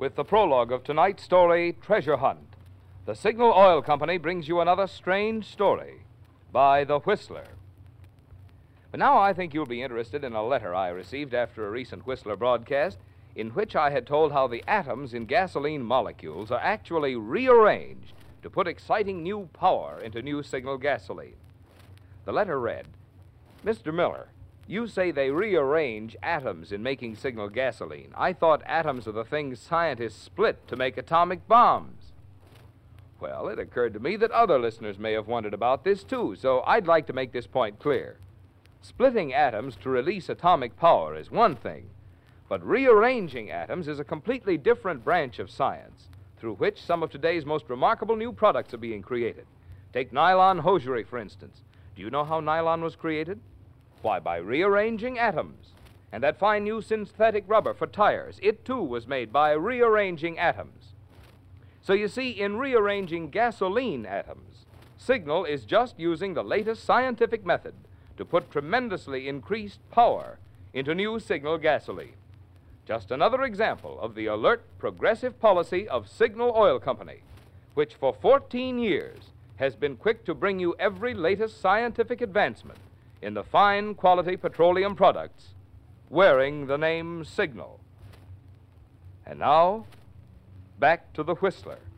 with the prologue of tonight's story, Treasure Hunt. The Signal Oil Company brings you another strange story by The Whistler. But now I think you'll be interested in a letter I received after a recent Whistler broadcast in which I had told how the atoms in gasoline molecules are actually rearranged to put exciting new power into new Signal gasoline. The letter read, "Mr. Miller, you say they rearrange atoms in making Signal gasoline. I thought atoms are the things scientists split to make atomic bombs." Well, it occurred to me that other listeners may have wondered about this, too, so I'd like to make this point clear. Splitting atoms to release atomic power is one thing, but rearranging atoms is a completely different branch of science, through which some of today's most remarkable new products are being created. Take nylon hosiery, for instance. Do you know how nylon was created? Why, by rearranging atoms. And that fine new synthetic rubber for tires, it too was made by rearranging atoms. So you see, in rearranging gasoline atoms, Signal is just using the latest scientific method to put tremendously increased power into new Signal gasoline. Just another example of the alert, progressive policy of Signal Oil Company, which for 14 years has been quick to bring you every latest scientific advancement in the fine quality petroleum products wearing the name Signal. And now, back to the Whistler.